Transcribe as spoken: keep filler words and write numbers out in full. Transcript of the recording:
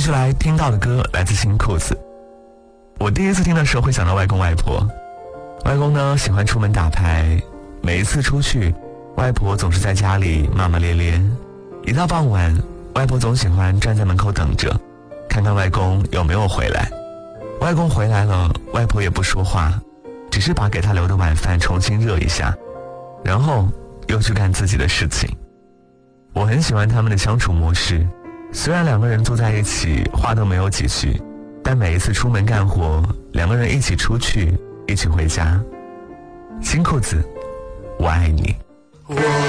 续来听到的歌来自新裤子。我第一次听的时候会想到外公外婆。外公呢喜欢出门打牌，每一次出去，外婆总是在家里骂骂咧咧。一到傍晚，外婆总喜欢站在门口等着，看看外公有没有回来。外公回来了，外婆也不说话，只是把给他留的晚饭重新热一下，然后又去干自己的事情。我很喜欢他们的相处模式，虽然两个人坐在一起话都没有几句，但每一次出门干活，两个人一起出去，一起回家。新裤子，我爱你。